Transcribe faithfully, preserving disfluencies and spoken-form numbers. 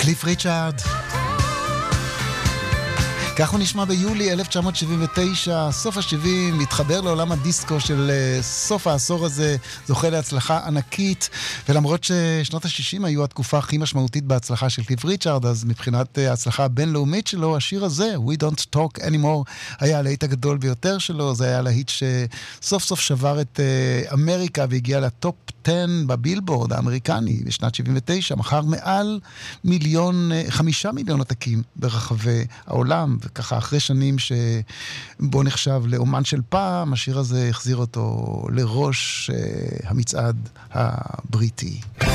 קליף ריצ'ארד. כך הוא נשמע ביולי אלף תשע מאות שבעים ותשע, סוף ה-שבעים, מתחבר לעולם הדיסקו של סוף העשור הזה, זוכה להצלחה ענקית, ולמרות ששנות ה-שישים היו התקופה הכי משמעותית בהצלחה של קליף ריצ'ארד, אז מבחינת ההצלחה הבינלאומית שלו, השיר הזה, We Don't Talk Anymore, היה הלהיט הגדול ביותר שלו, זה היה להיט שסוף סוף שבר את אמריקה והגיע לטופ עשר בבילבורד האמריקני בשנת שבעים ותשע, מחר מעל מיליון, חמישה מיליון עותקים ברחבי העולם, וככה אחרי שנים שבו נחשב לאומן של פעם, השיר הזה החזיר אותו לראש uh, המצעד הבריטי.